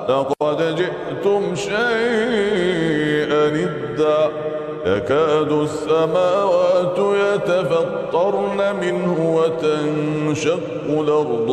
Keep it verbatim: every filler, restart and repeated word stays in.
لقد جئتم شيئا إدا يكاد السماوات يتفطرن منه وتنشق الأرض